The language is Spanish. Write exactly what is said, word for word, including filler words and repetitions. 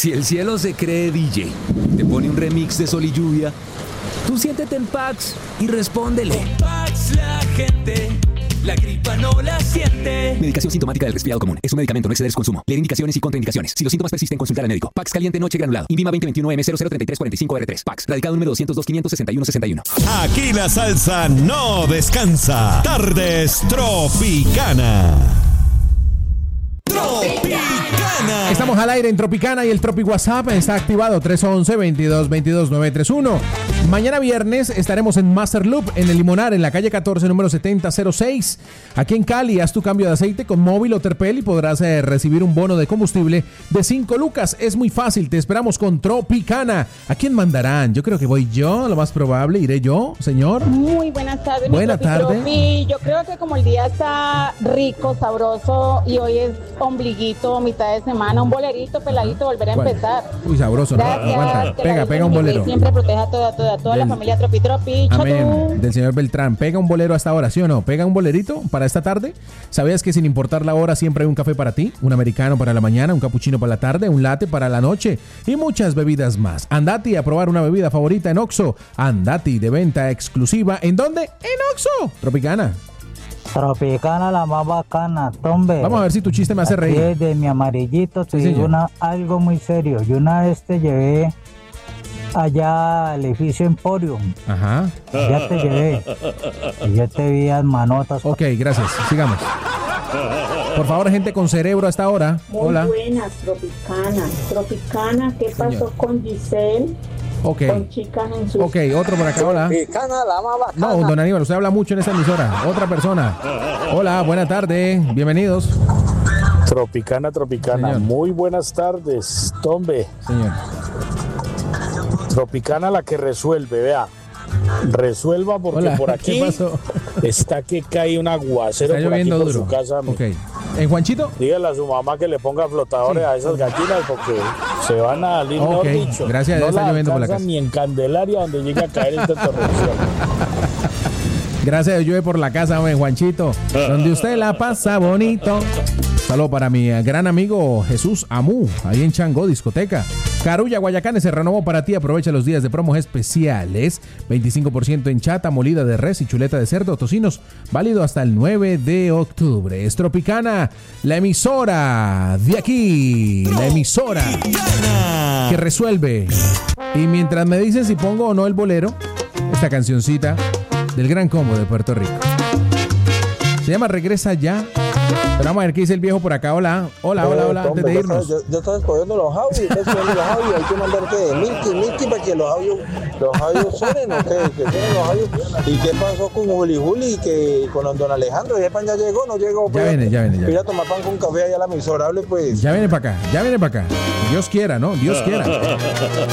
Si el cielo se cree D J, te pone un remix de Sol y Lluvia, tú siéntete en Pax y respóndele. Con Pax la gente, la gripa no la siente. Medicación sintomática del resfriado común. Es un medicamento, no exceder su consumo. Leer indicaciones y contraindicaciones. Si los síntomas persisten, consultar al médico. Pax caliente noche granulado. Invima veinte veintiuno M cero cero treinta y tres cuarenta y cinco R tres. Pax. Radicado número doscientos dos quinientos sesenta y uno sesenta y uno. Aquí la salsa no descansa. Tardes Tropicana. Tropicana. Estamos al aire en Tropicana y el Tropi WhatsApp está activado tres once, veintidós veintidós, nueve treinta y uno. Mañana viernes estaremos en Master Loop en el Limonar, en la calle catorce, número setenta cero seis. Aquí en Cali, haz tu cambio de aceite con Móvil o Terpel y podrás eh, recibir un bono de combustible de cinco lucas. Es muy fácil, te esperamos con Tropicana. ¿A quién mandarán? Yo creo que voy yo, lo más probable. ¿Iré yo, señor? Muy buenas tardes. Buenas tardes. Yo creo que como el día está rico, sabroso y hoy es ombliguito, mitad de semana, un bolerito peladito, volver a ¿Cuál? empezar. Uy, sabroso, ¿no? Gracias, Aguanta. que Pega, la pega un Virgen bolero. siempre proteja a toda, toda, toda Del- la familia Tropi Tropi. Chau. Amén. Del señor Beltrán. Pega un bolero hasta ahora, ¿sí o no? Pega un bolerito para esta tarde. ¿Sabías que sin importar la hora siempre hay un café para ti? Un americano para la mañana, un capuchino para la tarde, un latte para la noche y muchas bebidas más. Andati a probar una bebida favorita en Oxxo. Andati de venta exclusiva. ¿En dónde? En Oxxo. Tropicana. Tropicana, la más bacana, tombe. Vamos a ver si tu chiste me hace Aquí reír. desde mi amarillito te Sí, digo señor. una, algo muy serio. Yo una vez te llevé allá al edificio Emporium. Ajá. Ya te llevé. Y yo te vi las manotas. Ok, gracias. Sigamos. Por favor, gente con cerebro hasta ahora. Muy Hola. buenas, Tropicana. Tropicana, ¿qué pasó Señor. con Giselle? Ok. Con chicas en sus... Ok, otro por acá. Hola. Tropicana, la más bacana. No, don Aníbal, usted habla mucho en esta emisora. Otra persona. Hola, buena tarde. Bienvenidos. Tropicana, Tropicana. Señor. Muy buenas tardes, Tombe. Señor. Tropicana la que resuelve, vea. Resuelva porque Hola, por ¿qué aquí pasó? está que cae un aguacero Está por aquí lloviendo por duro. su casa. Ok. ¿En Juanchito? Dígale a su mamá que le ponga flotadores Sí. a esas gallinas porque se van a salir, mejor Ok, dicho. gracias a Dios no está la lloviendo por la alcanzan casa. ni en Candelaria donde llega a caer esta torrencial. Gracias a Dios llueve por la casa, hombre, Juanchito. Donde usted la pasa bonito. Saludo para mi gran amigo Jesús Amú, ahí en Changó, discoteca. Carulla, Guayacanes, se renovó para ti. Aprovecha los días de promos especiales. veinticinco por ciento en chata, molida de res y chuleta de cerdo, tocinos. Válido hasta el nueve de octubre. Es Tropicana, la emisora de aquí. La emisora que resuelve. Y mientras me dicen si pongo o no el bolero, esta cancioncita del Gran Combo de Puerto Rico. Se llama Regresa Ya. Pero vamos a ver qué dice el viejo por acá. Hola, hola, hola, hola, antes de irnos. Yo, yo estaba escogiendo los audios, yo estaba escogiendo los audios, hay que mandarte de Milky, Milky para que los audios, los audios suenen, ¿o qué? Que suenen los audios. ¿Y qué pasó con Juli Juli? Que con don Alejandro, ya pan ya llegó, no llegó. Ya viene, ya viene, ya Mira, viene. a tomar pan con café allá a la emisora, hable pues. Ya viene para acá, ya viene para acá. Dios quiera, ¿no? Dios quiera.